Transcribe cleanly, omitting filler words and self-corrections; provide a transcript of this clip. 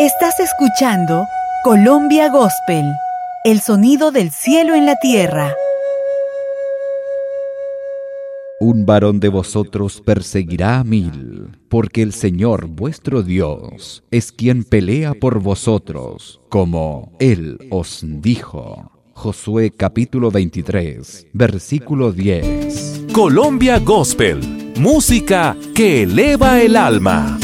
Estás escuchando Colombia Gospel, el sonido del cielo en la tierra. Un varón de vosotros perseguirá a 1000, porque el Señor vuestro Dios es quien pelea por vosotros, como Él os dijo. Josué capítulo 23, versículo 10. Colombia Gospel, música que eleva el alma.